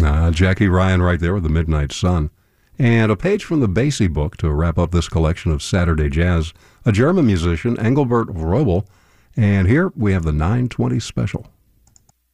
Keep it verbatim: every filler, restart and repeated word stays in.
Uh, Jackie Ryan right there with the Midnight Sun. And a page from the Basie book to wrap up this collection of Saturday Jazz, a German musician, Engelbert Vrobel. And here we have the nine twenty Special.